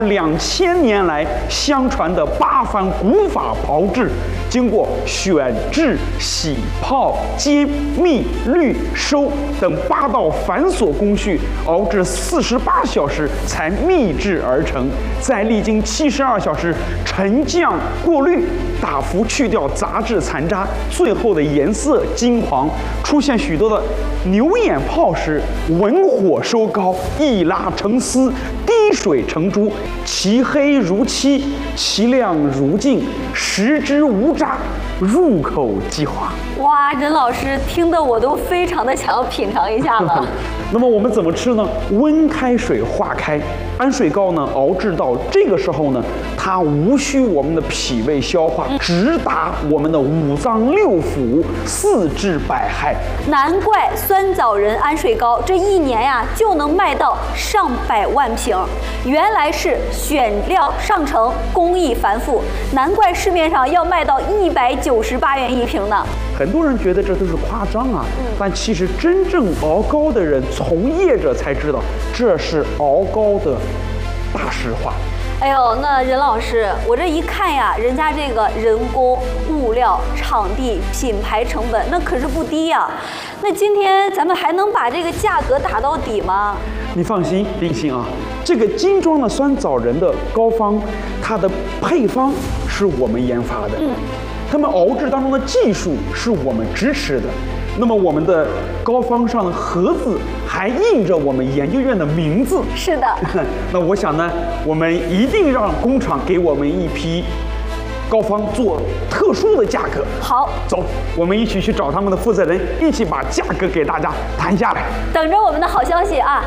2000年来相传的8番古法炮制，经过选制、洗泡、煎、秘、滤、收等8道繁琐工序，熬制48小时才秘制而成。再历经72小时沉降过滤，大幅去掉杂质残渣，最后的颜色金黄。出现许多的牛眼泡时，文火收高，一拉成丝，滴水成珠，其黑如漆，其亮如镜，食之无渣，入口即化。 哇，任老师听得我都非常的想要品尝一下了。 那么我们怎么吃呢？温开水化开，安水糕呢熬制到这个时候呢，它无需我们的脾胃消化，直达我们的五脏六腑、四肢百骸。 难怪酸枣仁安水糕这1年呀就能卖到上百万瓶，原来是选料上乘，工艺繁复，难怪市面上要卖到198元1瓶呢。 很多人觉得这都是夸张啊，但其实真正熬糕的人、从业者才知道，这是熬糕的大实话。 哎呦，那任老师，我这一看呀，人家这个人工、物料、场地、品牌成本那可是不低呀。那今天咱们还能把这个价格打到底吗？ 你放心，林心啊，这个精装的酸枣仁的膏方，它的配方是我们研发的。他们熬制当中的技术是我们支持的。那么我们的膏方上的盒子还印着我们研究院的名字。 是的。 那我想呢，我们一定让工厂给我们一批膏方做特殊的价格。 好， 走，我们一起去找他们的负责人，一起把价格给大家谈下来。 等着我们的好消息啊！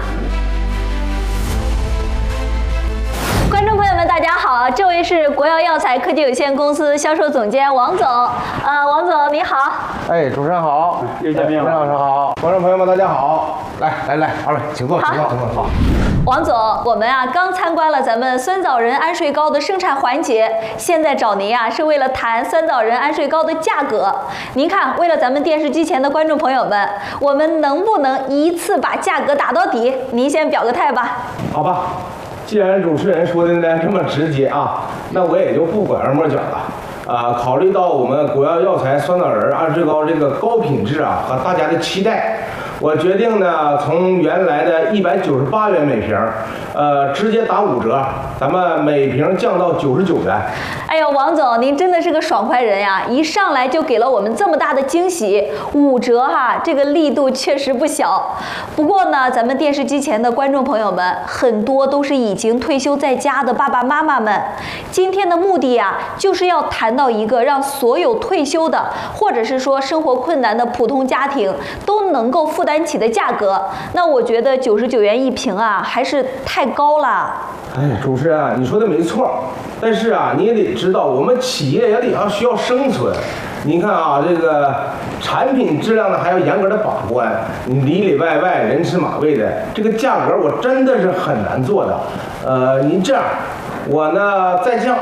观众朋友们，大家好，这位是国药药材科技有限公司销售总监王总。王总你好。 哎，主持人好， 又见面了。 任老师好，观众朋友们大家好。来，二位请坐，请坐。好。 王总，我们刚参观了咱们酸枣仁安睡糕的生产环节，现在找您是为了谈酸枣仁安睡糕的价格。您看，为了咱们电视机前的观众朋友们，我们能不能一次把价格打到底？您先表个态吧。 好吧。既然主持人说的呢这么直接那我也就不拐弯抹角了。考虑到我们国药药材酸枣仁安睡糕这个高品质和大家的期待，我决定呢从原来的198元每瓶，直接打5折，咱们每瓶降到99元。 哎呦，王总，您真的是个爽快人呀！一上来就给了我们这么大的惊喜，5折这个力度确实不小。不过呢，咱们电视机前的观众朋友们，很多都是已经退休在家的爸爸妈妈们。今天的目的就是要谈到一个让所有退休的，或者是说生活困难的普通家庭都能够负担起的价格。那我觉得99元1瓶还是太高了。 哎，主持人你说的没错，但是你也得知道，我们企业也得需要生存。您看这个产品质量呢还要严格的把关，你里里外外人吃马喂的，这个价格我真的是很难做的。您这样，我呢再降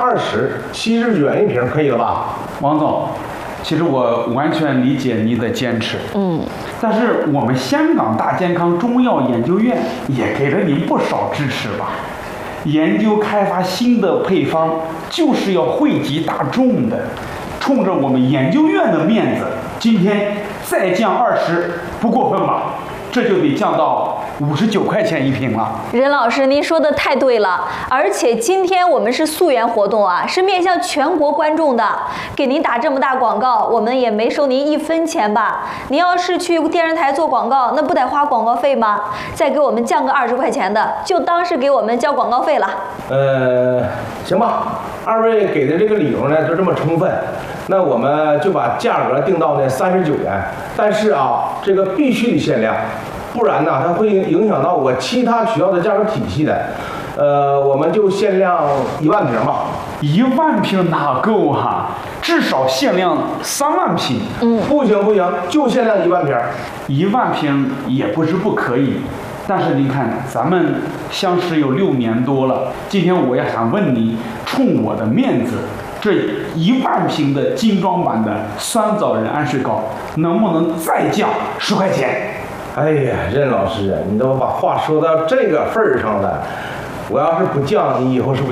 79元1瓶，可以了吧？ 王总，其实我完全理解您的坚持。但是我们香港大健康中药研究院也给了您不少支持吧？研究开发新的配方，就是要惠及大众的。冲着我们研究院的面子，今天再降20，不过分吧？这就得降到59块钱1瓶了。 任老师，您说的太对了，而且今天我们是溯源活动是面向全国观众的，给您打这么大广告，我们也没收您1分钱吧？您要是去电视台做广告，那不得花广告费吗？再给我们降个20块钱的，就当是给我们交广告费了。 行吧，二位给的这个理由呢就这么充分，那我们就把价格定到39元，但是这个必须得限量，不然呢它会影响到我其他渠道的价格体系的。我们就限量1万瓶吧。 1万瓶哪够至少限量3万瓶。 不行，就限量1万瓶。 1万瓶也不是不可以。但是您看，咱们相识有6年多了，今天我也想问您，冲我的面子，这1万瓶的精装版的酸枣仁安睡糕，能不能再降10块钱？ 哎呀，任老师你都把话说到这个份儿上了， 我要是不降，你以后是不是